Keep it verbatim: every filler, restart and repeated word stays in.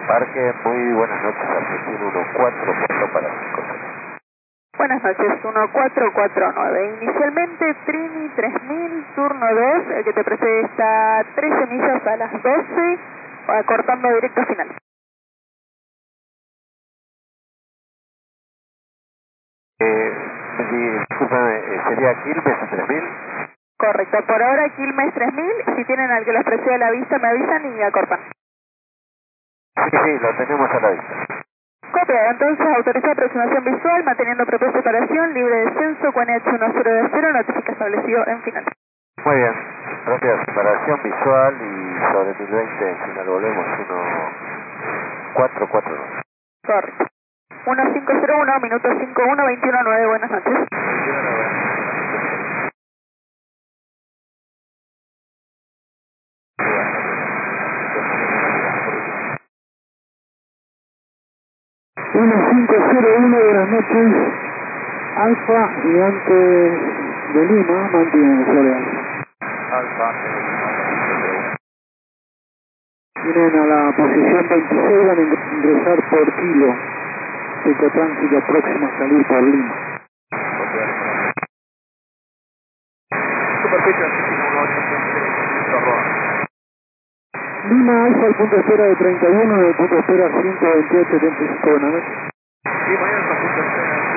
Parque, muy buenas noches, Argentina uno cuatro cuatro para cinco cero. Buenas noches, uno cuatro cuatro nueve. Inicialmente Trini tres mil, turno dos, el que te precede está trece millas a las doce, cortando directo final. Eh, discúlpame, eh, ¿sería Quilmes tres mil? Correcto, por ahora Quilmes tres mil, si tienen al que les precede la vista me avisan y acortan. Sí, sí, lo tenemos a la vista. Copiado, entonces autorizar aproximación visual, manteniendo propia separación, libre descenso, Q N H uno cero de cero, notifica establecido en final. Muy bien, propia separación visual y sobre mil veinte en final volvemos uno cuatro cuatro nueve. Correcto. uno cinco cero uno, minuto cinco uno, veintiuno nueve, buenas noches. uno cinco cero uno, buenas noches. Alfa, gigante de Lima, mantiene Florian. Alfa. Vienen a la posición veintiséis, van a ingresar por kilo. Pico tránsito próximo a salir por Lima. Superficie Argentina uno ocho seis, Lima, Alfa, el punto de espera de treinta y uno, el punto de espera ciento veintiocho setenta y cinco, buenas noches. Lima, Alfa, punto de espera